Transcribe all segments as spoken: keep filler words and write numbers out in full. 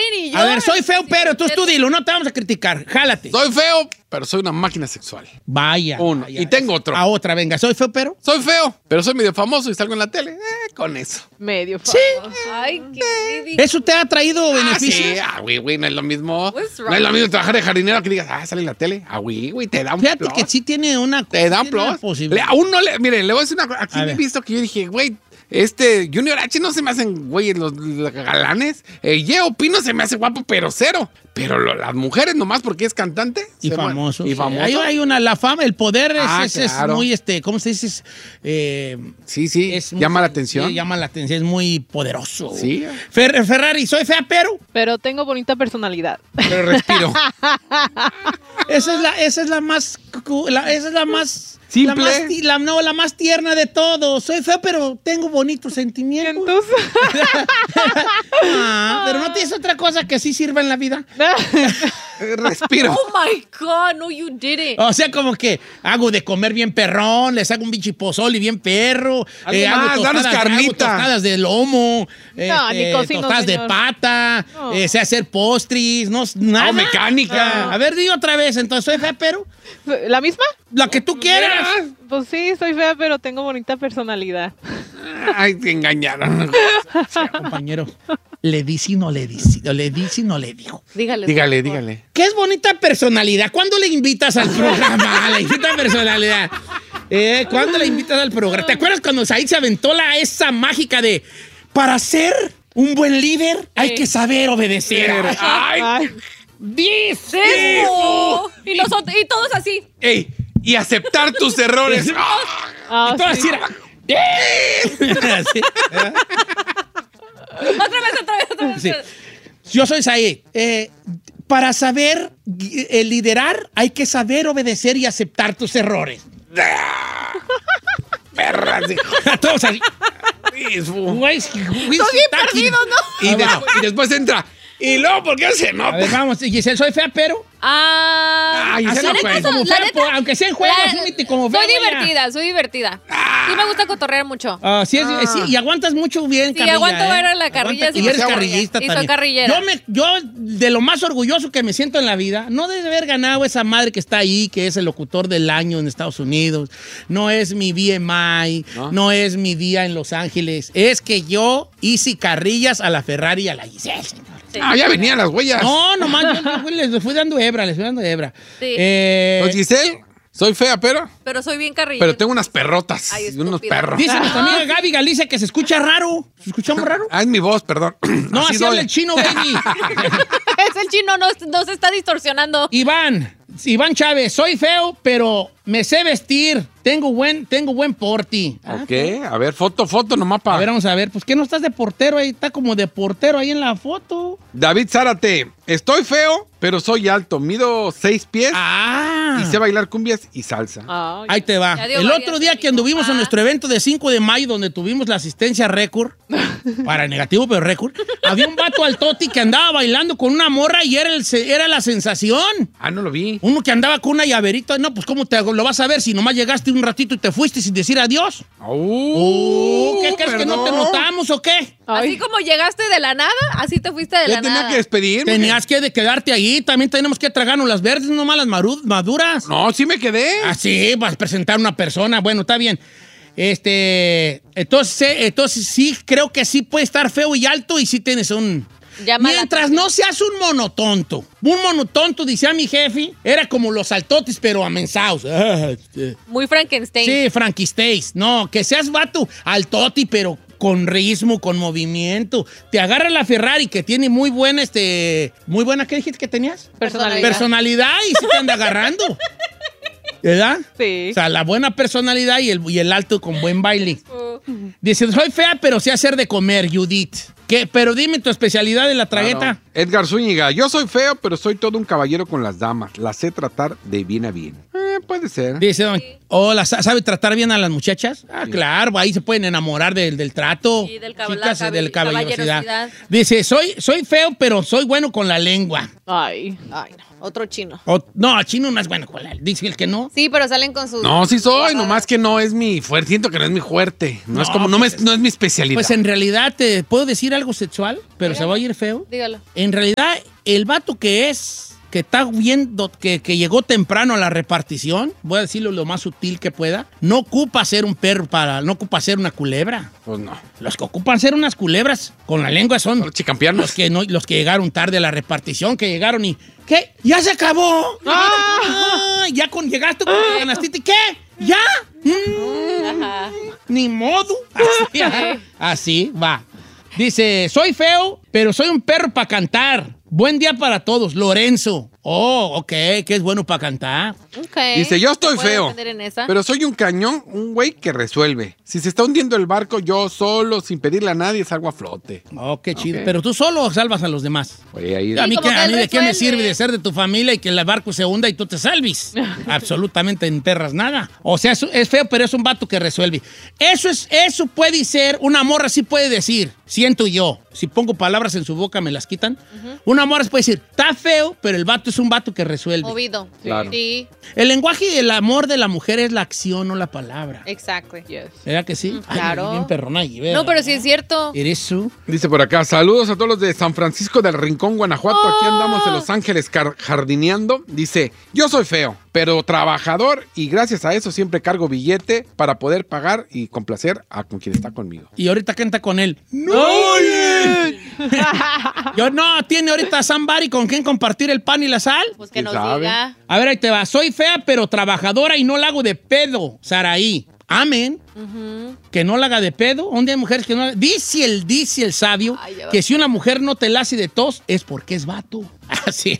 y yo... A ver, soy feo, pero tú, tú dilo, no te vamos a criticar. Jálate. Soy feo, pero soy una máquina sexual. Vaya. Uno. vaya. Y tengo otro. A otra, venga. Soy feo, pero... Soy feo, pero soy medio famoso y salgo en la tele. Eh, con eso. Medio Sí. famoso. Ay, qué ridículo. ¿Eso te ha traído Ah, beneficios? sí. Ah, güey, güey, no es lo mismo. What's No es lo wrong? mismo trabajar de jardinero que digas, ah, sale en la tele. Ah, güey, güey, te da un Fíjate plus. que sí tiene una... Te da un tiene una plus. posibilidad. Le- a uno le... Mire, le voy a decir una cosa. Aquí A me he ver. visto que yo dije, güey, este Junior H no se me hacen, güey, los, los galanes. Eh, Yeo Pino se me hace guapo, pero cero. Pero lo- las mujeres nomás porque es cantante. Y se famoso. mueren. Y sí. famoso. Hay, hay una, la fama, el poder es, Ah, es- es claro. muy, este, ¿cómo se dice? Es, eh, Sí, sí, es muy- llama la atención. sí, llama la atención, es muy poderoso. Sí. Fer- Ferrari, soy fea, pero... Pero tengo bonita personalidad. Pero respiro. Esa es la, esa es la más, cu- la- esa es la más... Simple. La más, ti- la- no, la más tierna de todos. Soy fea, pero tengo bonitos sentimientos. Entonces, Ah, pero no tienes otra cosa que sí sirva en la vida. Respiro. Oh my God, no, you didn't. O sea, como que hago de comer bien perrón, les hago un bichi pozole bien perro. Algo eh, hago más, danos tostadas- carnita. hago tostadas de lomo. No, ni cocino, tostadas de señor. pata. No. eh, sé hacer postris, no, nada. Hago mecánica. Ah, a ver, di otra vez. Entonces, soy fea, pero ¿la misma? la que tú quieras. Pues sí, soy fea, pero tengo bonita personalidad. Ay, te engañaron. Compañero, le di si no le di, si- le di si no le dijo. Dígale. Dígale, dígale. ¿Qué es bonita personalidad? ¿Cuándo le invitas al programa? La bonita personalidad. Eh, ¿Cuándo le invitas al programa? ¿Te acuerdas cuando Said se aventó la, esa mágica de para ser un buen líder hay Sí. que saber obedecer? ¡Ay! Ay. ¡Dice! Eso. Y, nosotros, y todos así. Ey, y aceptar tus errores. Ah, Y todo sí. así era, ¡eh! Así. Otra vez, otra vez, otra vez. Sí. Yo soy Said. Eh, para saber eh, liderar hay que saber obedecer y aceptar tus errores. Perras. Todos así. Estoy Güey, güey, bien está aquí. perdido, ¿no? Y, después, y después entra. Y luego, ¿por qué se A nota? ver, vamos. Giselle, soy fea, pero... Ah, Ay, la esa no neta, cuenta. Como la fea, neta, po- aunque sea en juego, la- asúmete como fea, Soy güey, ya. divertida, soy divertida. Sí me gusta cotorrear mucho. Ah, sí, es- sí, y aguantas mucho bien, Sí, carrilla. aguanto ¿eh? ver a la carrilla, Aguanta- sí, y eres porque- carrillista y soy también. carrillera. Yo, me, yo, de lo más orgulloso que me siento en la vida, no de haber ganado esa madre que está ahí, que es el locutor del año en Estados Unidos, no es mi B M I, no, ¿No? es mi día en Los Ángeles, es que yo hice carrillas a la Ferrari y a la Giselle, señor. Sí. Ah, ya venían las huellas. No, nomás yo, yo fui- les fui dando hebra, les fui dando hebra. Sí. Eh, Pues, Giselle, soy fea, pero... Pero soy bien carrilla. Pero tengo unas perrotas. Ay, y unos estúpida. perros. dice nuestra amiga Gaby Galicia que se escucha raro. ¿Se escuchamos raro? Ah, es mi voz, perdón. No, así, doy. habla el chino, baby. Es el chino, no, no se está distorsionando. Iván, Iván Chávez, soy feo, pero me sé vestir. Tengo buen, tengo buen porte. Ok, a ver, foto, foto nomás A para... ver, vamos a ver. Pues, ¿qué no estás de portero ahí? Está como de portero ahí en la foto. David Zárate, estoy feo, pero soy alto. Mido seis pies Ah. y sé bailar cumbias y salsa. Ay. Ahí te va. Ya dio El varias otro día de que mi anduvimos papá. en nuestro evento de cinco de mayo, donde tuvimos la asistencia récord, para negativo, pero récord, había un vato al toti que andaba bailando con una morra y era, el, se- era la sensación. Ah, no lo vi. Uno que andaba con una llaverita, no, pues ¿cómo te lo vas a ver si nomás llegaste un ratito y te fuiste sin decir adiós? Uh, Uh, ¿Qué crees que no te perdón. notamos o qué? Ay. Así como llegaste de la nada, así te fuiste de Ya la tenía nada. que despedirme. Tenías que de quedarte ahí, también tenemos que tragarnos las verdes, no más las maru- maduras. No, sí me quedé. Ah, sí, vas a presentar una persona, bueno, está bien. Este, entonces, eh, entonces sí, creo que sí puede estar feo y alto y sí tienes un... Llama la Mientras no seas un monotonto. Un monotonto, decía mi jefe, era como los saltotes, pero amensados. Ah, este. Muy Frankenstein. Sí, Frankistays. No, que seas vato altoti, pero con ritmo, con movimiento. Te agarra la Ferrari, que tiene muy buena, este... Muy buena, ¿qué dijiste que tenías? Personalidad. Personalidad y sí te anda agarrando. ¿Verdad? Sí. O sea, la buena personalidad y el, y el alto con buen baile. Uh, Dice, soy fea, pero sé hacer de comer, Judith. ¿Qué? Pero dime tu especialidad de la tragueta. Claro. Edgar Zúñiga, yo soy feo, pero soy todo un caballero con las damas. Las sé tratar de bien a bien. puede ser. Dice, don, hola, ¿sabe tratar bien a las muchachas? Ah, claro, ahí se pueden enamorar del, del trato. Sí, del cab- Chicas, la cabe- del caballerosidad. caballerosidad. Dice, soy, soy feo, pero soy bueno con la lengua. Ay. Ay, no. Otro chino. O- no, chino no es bueno con la dice el que no. Sí, pero salen con sus... No, sí soy, nomás que no es mi fuerte. Siento que no es mi fuerte. No, es No, como, no, me- pues, no es mi especialidad. Pues en realidad te puedo decir algo sexual, pero se va a ir feo. Dígalo. En realidad, el vato que es, que está viendo, que, que llegó temprano a la repartición, voy a decirlo lo más sutil que pueda, no ocupa ser un perro para, no ocupa ser una culebra. Pues no. Los que ocupan ser unas culebras con la lengua son Los chicampianos. los que, no, los que llegaron tarde a la repartición, que llegaron y, ¿qué? ¿Ya se acabó? Ah, ya con, llegaste con la canastita y ¿qué? ¿Ya? Mm, Ajá. ni modo. Así, ajá. Así va. Dice, soy feo, pero soy un perro para cantar. Buen día para todos, Lorenzo. Oh, ok, que es bueno para cantar. Ok. Dice, yo estoy ¿Puedo feo, defender en esa? pero soy un cañón, un güey que resuelve. Si se está hundiendo el barco, yo solo, sin pedirle a nadie, salgo a flote. Oh, qué chido. Ok. Pero tú solo salvas a los demás. Oye, ahí... A mí, como qué- que a él mí de qué me resuelve. sirve de ser de tu familia y que el barco se hunda y tú te salves. Absolutamente en perras nada. O sea, es, es feo, pero es un vato que resuelve. Eso es, eso puede ser, una morra sí puede decir, siento yo. Si pongo palabras en su boca, me las quitan. Una morra puede decir, está feo, pero el vato es un vato que resuelve. Movido. Claro. Sí, El lenguaje del amor de la mujer es la acción, no la palabra. exacto. Yes. ¿Verdad que sí? Ay, claro. bien perrona ahí, ¿verdad? No, pero sí es cierto. ¿Eres su? Dice por acá, saludos a todos los de San Francisco del Rincón, Guanajuato. Aquí andamos Oh. en Los Ángeles car- jardineando. Dice, yo soy feo, pero trabajador y gracias a eso siempre cargo billete para poder pagar y complacer a con quien está conmigo. Y ahorita canta con él. ¡No! Yo no, tiene ahorita somebody con quien compartir el pan y la sal. Pues que ¿Quién nos sabe? diga. A ver, ahí te va. Soy fea, pero trabajadora y no la hago de pedo, Saraí. Amén. Que no la haga de pedo. ¿Dónde hay mujeres que no la... Dice el, dice el sabio Ay, ya va. que si una mujer no te la hace de tos es porque es vato. Así.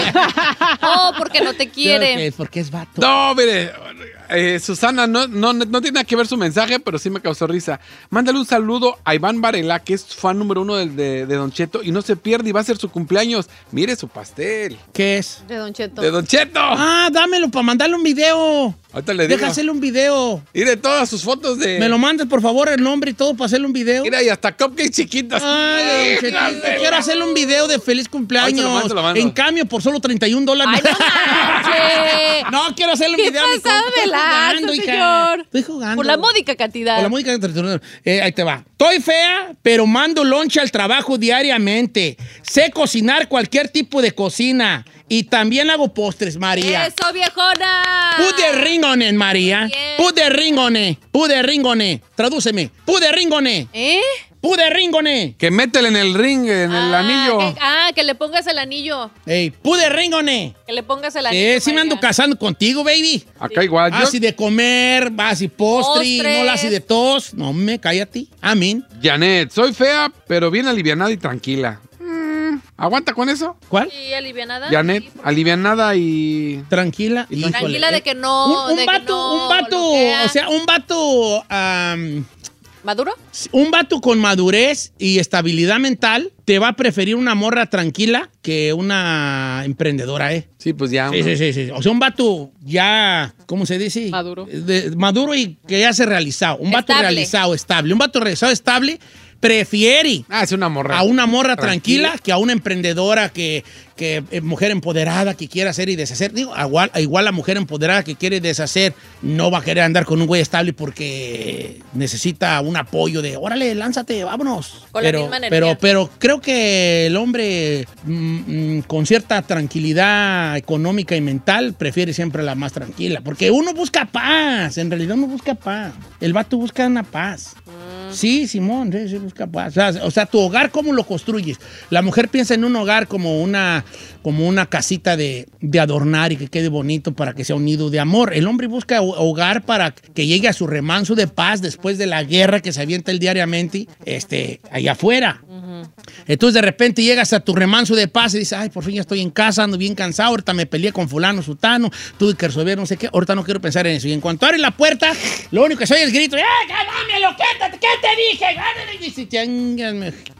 Oh, porque no te quiere. Es porque es vato. No, mire, eh, Susana, no, no, no tiene nada que ver su mensaje, pero sí me causó risa. Mándale un saludo a Iván Varela, que es fan número uno del- de, de Don Cheto, y no se pierde y va a ser su cumpleaños. Mire su pastel. ¿Qué es? De Don Cheto. ¡De Don Cheto! Ah, dámelo para mandarle un video. Ahorita le digo. Deja hacerle un video. Mire todas sus fotos de... Me lo mandas, por favor, el nombre y todo para hacerle un video. Mira, y hasta cupcakes chiquitas. Ay, don Chetito, Híjole. quiero hacerle un video de feliz cumpleaños. Ahí te lo mando, te lo mando. En cambio, por solo treinta y un dólares. Ay, no manches. No, quiero hacerle un ¿Qué video a mi pasado compa. de Estoy lanza, jugando, hija. señor? Estoy jugando. Por la módica cantidad. Por la módica cantidad. Eh, ahí te va. Estoy fea, pero mando lonche al trabajo diariamente. Sé cocinar cualquier tipo de cocina. Y también hago postres, María. ¡Eso, viejona! Put the ring on it, María. Bien. Put the ring on it. Put the ring on it. Tradúceme. Put the ring on it. ¿Eh? Put the ring on it. Que métele en el ring, en el Ah, anillo. Que, ah, que le pongas el anillo. Ey, put the ring on it. Que le pongas el anillo. Eh, sí me ando María. casando contigo, baby. Acá igual. Yo, Así de comer, así postre, Postres. no la así de tos. No me cállate. Amén. Janet, soy fea, pero bien alivianada y tranquila. Mm, ¿Aguanta con eso? ¿Cuál? Sí, alivianada. Janet, Sí. alivianada y... Tranquila. Y Híjole, Tranquila de eh. que no. Un, un de que vato, no un vato, bloquea. o sea, un vato, am, ¿Maduro? un vato con madurez y estabilidad mental te va a preferir una morra tranquila que una emprendedora, ¿eh? Sí, pues ya. Sí, sí, sí, sí. O sea, un vato ya, ¿cómo se dice? Maduro. De- maduro y que ya se ha realizado. Un vato Estable. realizado, estable. Un vato realizado, estable, prefiere Ah, es una morra. a una morra tranquila, Tranquila. que a una emprendedora, que, que eh, mujer empoderada que quiere hacer y deshacer. Digo, igual, igual la mujer empoderada que quiere deshacer no va a querer andar con un güey estable porque necesita un apoyo de, órale, lánzate, vámonos. Con la pero, misma energía. pero, pero creo que el hombre mm, mm, con cierta tranquilidad económica y mental prefiere siempre la más tranquila, porque uno busca paz, en realidad uno busca paz. El vato busca una paz. Sí, Simón, sí, sí, busca paz. O sea, o sea, tu hogar, ¿cómo lo construyes? La mujer piensa en un hogar como una, como una casita de, de adornar y que quede bonito para que sea un nido de amor. El hombre busca ho- hogar para que llegue a su remanso de paz después de la guerra que se avienta él diariamente este, allá afuera. Entonces, de repente llegas a tu remanso de paz y dices, ay, por fin ya estoy en casa, ando bien cansado, ahorita me peleé con fulano, sutano, tuve que resolver no sé qué, ahorita no quiero pensar en eso. Y en cuanto abres la puerta, lo único que soy es el grito, ¡eh, cállame, lo que te, ¿qué te dije? Gánale. Y dice, "Chángasme".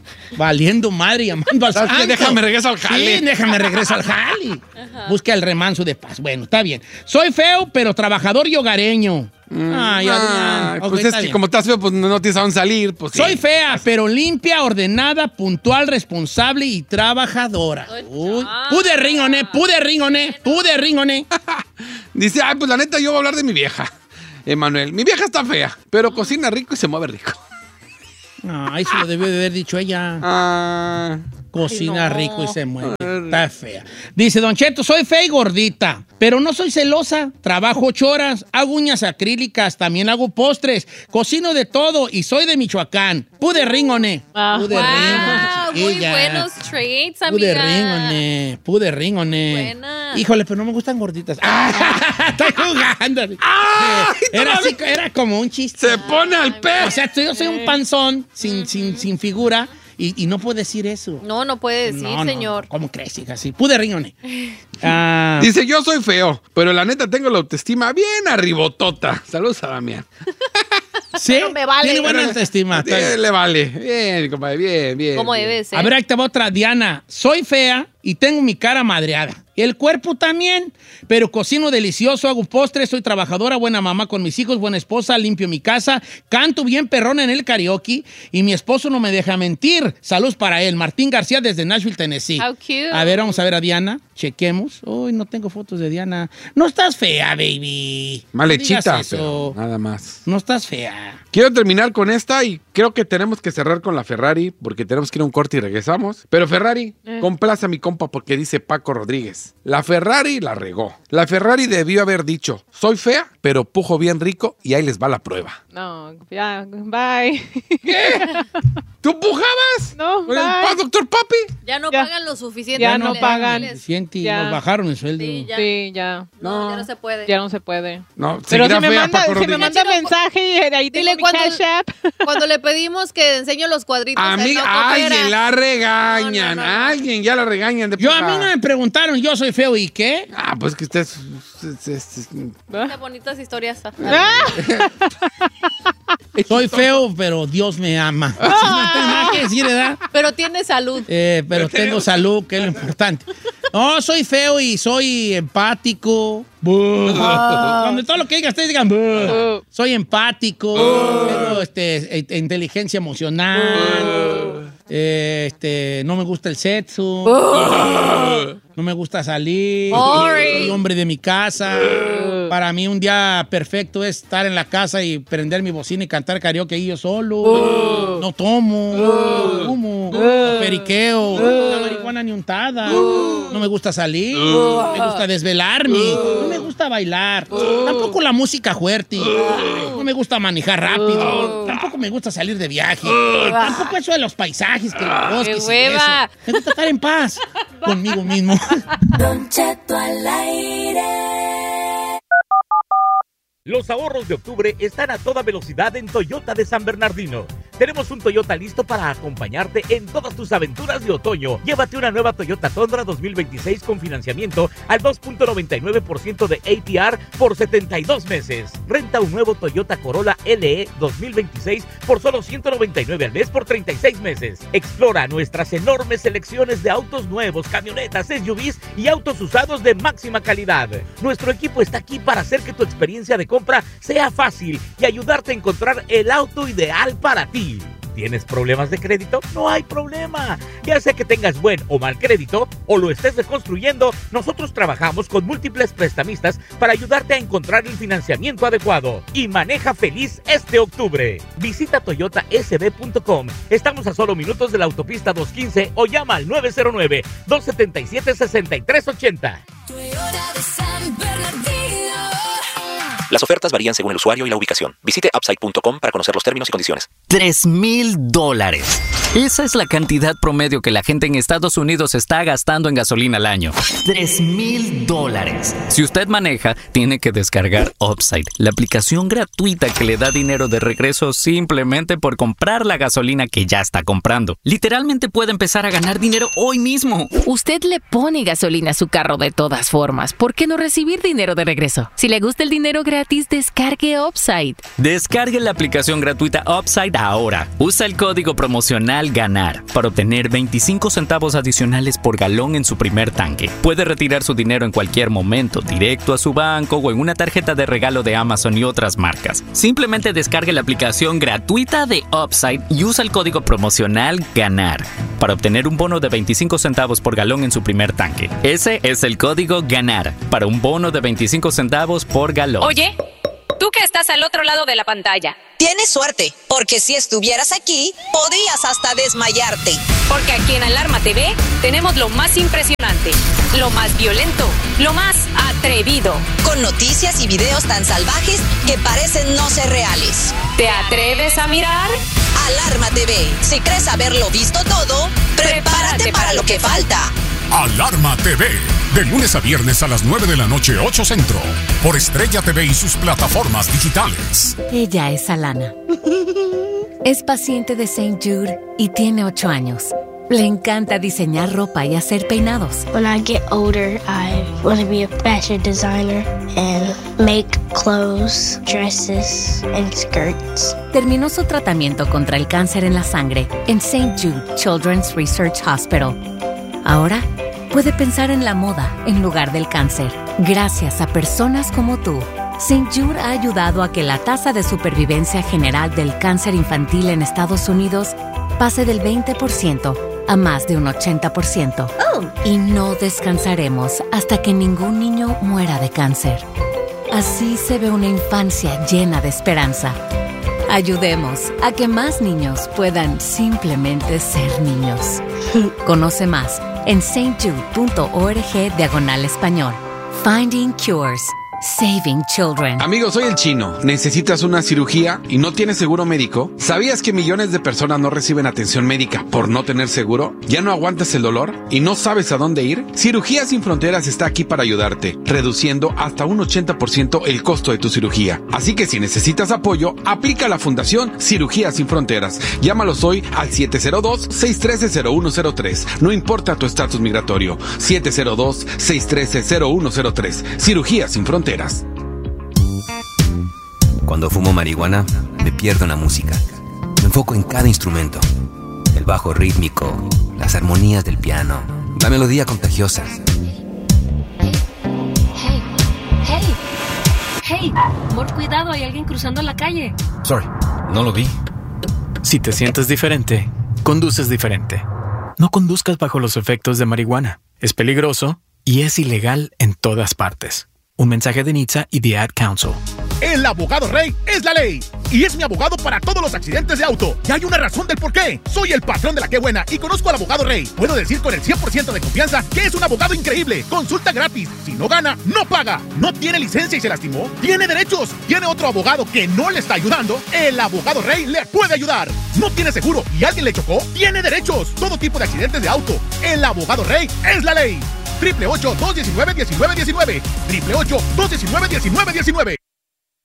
Valiendo madre, llamando al ¿Sabes qué? santo. Déjame regreso al jale. Sí, déjame regreso al jale. Busca el remanso de paz. Bueno, está bien. Soy feo, pero trabajador y hogareño. Ay, Adrián. Ay, Ok, pues es está que bien. como estás feo, pues no, no tienes a dónde salir. Pues sí. Soy fea, pero limpia, ordenada, puntual, responsable y trabajadora. Uy. Pude ringoné, pude ringoné, pude ringoné. Dice, ay, pues la neta, yo voy a hablar de mi vieja. Emanuel, mi vieja está fea, pero cocina rico y se mueve rico. No, eso lo debió de haber dicho ella. Ah, Cocina Ay, no. rico y se mueve. Está fea. Dice, Don Cheto, soy fea y gordita, pero no soy celosa. Trabajo ocho horas, hago uñas acrílicas, también hago postres, cocino de todo y soy de Michoacán. Pude ringone. Ah. Pude Wow, ringone, muy chiquilla. buenos traits, Pude amiga. ringone, pude ringone. Buena. Híjole, pero no me gustan gorditas. ¡Ah! Estoy jugando. ¡Ay, Era, no así, era como un chiste. se pone al O pez. sea, yo soy un panzón sin, sin, sin figura y, y no puedo decir eso. No, no puede decir, No, no, señor. no. ¿Cómo crees, hija? Sí, pude ringone. Ah, Dice, yo soy feo, pero la neta tengo la autoestima bien arribotota. Saludos a Damián. sí, pero me vale. tiene buena autoestima. está bien. Bien, le vale. Bien, compadre, bien, bien. Como bien. debe ser. A ver, ahí te va otra. Diana, soy fea y tengo mi cara madreada. El cuerpo también, pero cocino delicioso, hago postres, soy trabajadora, buena mamá con mis hijos, buena esposa, limpio mi casa, canto bien perrona en el karaoke y mi esposo no me deja mentir. Saludos para él. Martín García desde Nashville, Tennessee. How cute. A ver, vamos a ver a Diana. Chequemos. Uy, no tengo fotos de Diana. No estás fea, baby. Mal No hechita, digas pero eso. nada más. No estás fea. Quiero terminar con esta y creo que tenemos que cerrar con la Ferrari porque tenemos que ir a un corte y regresamos. Pero Ferrari, complace a mi compa porque dice Paco Rodríguez. La Ferrari la regó. La Ferrari debió haber dicho, soy fea, pero pujo bien rico y ahí les va la prueba. No, ya, bye. ¿Qué? ¿Tú pujabas? No, ¿Con el bye. pa- doctor Papi? Ya no Ya. pagan lo suficiente. Ya para no que le- pagan. les- Siente, Ya. nos bajaron el sueldo. Sí, ya. Sí, ya. No, ya no se puede. Ya no se puede. No, Pero seguirá si me fea manda, Paco si me Rodríguez. manda mensaje y ahí tengo Dile mi cuando- Cash App. Cuando le pedimos que enseñe los cuadritos. A él mí, no coopera. alguien la regañan. No, no, no, no. Alguien ya la regañan. De Yo a puja. mí no me preguntaron, yo soy feo y qué. Ah, pues que usted es... es- es- es- Qué bonitas historias. Ah, Soy feo, pero Dios me ama. No tengo nada que decir, ¿verdad? Pero tiene salud. Eh, pero tengo salud, que es lo importante. No, soy feo y soy empático. Buh. Cuando todo lo que digas, ustedes digan, buh. Soy empático, tengo este, e- inteligencia emocional, eh, este, no me gusta el sexo, no me gusta salir, Boring. soy hombre de mi casa. Para mí un día perfecto es estar en la casa y prender mi bocina y cantar karaoke ahí yo solo. No tomo, no fumo, no periqueo, no marihuana ni untada. No me gusta salir, no me gusta desvelarme, no me gusta bailar, tampoco la música fuerte, no me gusta manejar rápido, tampoco me gusta salir de viaje, tampoco eso de los paisajes, que los bosques y hueva! eso. Me gusta estar en paz conmigo mismo. Don Cheto al aire. Los ahorros de octubre están a toda velocidad en Toyota de San Bernardino. Tenemos un Toyota listo para acompañarte en todas tus aventuras de otoño. Llévate una nueva Toyota Tundra dos mil veintiséis con financiamiento al dos punto noventa y nueve por ciento de A P R por setenta y dos meses. Renta un nuevo Toyota Corolla L E dos mil veintiséis por solo ciento noventa y nueve al mes por treinta y seis meses. Explora nuestras enormes selecciones de autos nuevos, camionetas, S U Vs y autos usados de máxima calidad. Nuestro equipo está aquí para hacer que tu experiencia de compra sea fácil y ayudarte a encontrar el auto ideal para ti. ¿Tienes problemas de crédito? No hay problema. Ya sea que tengas buen o mal crédito o lo estés reconstruyendo, nosotros trabajamos con múltiples prestamistas para ayudarte a encontrar el financiamiento adecuado. Y maneja feliz este octubre. Visita toyota s b punto com. Estamos a solo minutos de la autopista doscientos quince o llama al nueve cero nueve, dos siete siete, seis tres ocho cero. Toyota de San Bernardino. Las ofertas varían según el usuario y la ubicación. Visite upside punto com para conocer los términos y condiciones. Tres mil dólares. Esa es la cantidad promedio que la gente en Estados Unidos está gastando en gasolina al año. Tres mil dólares. Si usted maneja, tiene que descargar Upside, la aplicación gratuita que le da dinero de regreso simplemente por comprar la gasolina que ya está comprando. Literalmente puede empezar a ganar dinero hoy mismo. Usted le pone gasolina a su carro de todas formas. ¿Por qué no recibir dinero de regreso? Si le gusta el dinero gratis, gratis, descargue Upside. Descargue la aplicación gratuita Upside ahora. Usa el código promocional GANAR para obtener veinticinco centavos adicionales por galón en su primer tanque. Puede retirar su dinero en cualquier momento, directo a su banco o en una tarjeta de regalo de Amazon y otras marcas. Simplemente descargue la aplicación gratuita de Upside y usa el código promocional GANAR para obtener un bono de veinticinco centavos por galón en su primer tanque. Ese es el código GANAR para un bono de veinticinco centavos por galón. Oye, tú que estás al otro lado de la pantalla. Tienes suerte, porque si estuvieras aquí, podrías hasta desmayarte. Porque aquí en Alarma T V tenemos lo más impresionante, lo más violento, lo más atrevido. Con noticias y videos tan salvajes que parecen no ser reales. ¿Te atreves a mirar? Alarma T V. Si crees haberlo visto todo, prepárate, prepárate para, para lo que falta. Alarma T V, de lunes a viernes a las nueve de la noche, ocho Centro, por Estrella T V y sus plataformas digitales. Ella es Alana. Es paciente de Saint Jude y tiene ocho años. Le encanta diseñar ropa y hacer peinados. When I get older, I want to be a fashion designer and make clothes, dresses, and skirts. Terminó su tratamiento contra el cáncer en la sangre en Saint Jude Children's Research Hospital. Ahora puede pensar en la moda en lugar del cáncer. Gracias a personas como tú, Saint Jude ha ayudado a que la tasa de supervivencia general del cáncer infantil en Estados Unidos pase del veinte por ciento a más de un ochenta por ciento. Oh. Y no descansaremos hasta que ningún niño muera de cáncer. Así se ve una infancia llena de esperanza. Ayudemos a que más niños puedan simplemente ser niños. Conoce más en saintjude.org diagonal español. Finding Cures. Saving Children. Amigo, soy el Chino. ¿Necesitas una cirugía y no tienes seguro médico? ¿Sabías que millones de personas no reciben atención médica por no tener seguro? ¿Ya no aguantas el dolor y no sabes a dónde ir? Cirugías Sin Fronteras está aquí para ayudarte, reduciendo hasta un ochenta por ciento el costo de tu cirugía. Así que si necesitas apoyo, aplica a la Fundación Cirugías Sin Fronteras. Llámalos hoy al siete cero dos, seis uno tres, cero uno cero tres. No importa tu estatus migratorio. siete cero dos, seis uno tres, cero uno cero tres. Cirugías Sin Fronteras. Cuando fumo marihuana, me pierdo en la música. Me enfoco en cada instrumento. El bajo rítmico, las armonías del piano, la melodía contagiosa. Hey, hey, hey, amor, cuidado, hay alguien cruzando la calle. Sorry, no lo vi. Si te sientes diferente, conduces diferente. No conduzcas bajo los efectos de marihuana. Es peligroso y es ilegal en todas partes. Un mensaje de N H T S A y The Ad Council. El abogado Rey es la ley y es mi abogado para todos los accidentes de auto. Y hay una razón del por qué. Soy el patrón de la Qué Buena y conozco al abogado Rey. Puedo decir con el cien por ciento de confianza que es un abogado increíble. Consulta gratis. Si no gana, no paga. No tiene licencia y se lastimó. Tiene derechos. Tiene otro abogado que no le está ayudando. El abogado Rey le puede ayudar. No tiene seguro y alguien le chocó. Tiene derechos. Todo tipo de accidentes de auto. El abogado Rey es la ley. triple ocho, dos uno nueve, uno nueve uno nueve. triple ocho, dos uno nueve, uno nueve uno nueve.